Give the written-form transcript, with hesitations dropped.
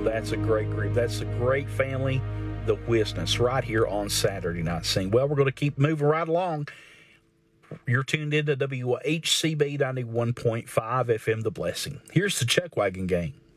That's a great group. That's a great family, the Wisness, right here on Saturday Night Sing. Well, we're going to keep moving right along. You're tuned in to WHCB 91.5 FM, The Blessing. Here's the Chuck Wagon Gang.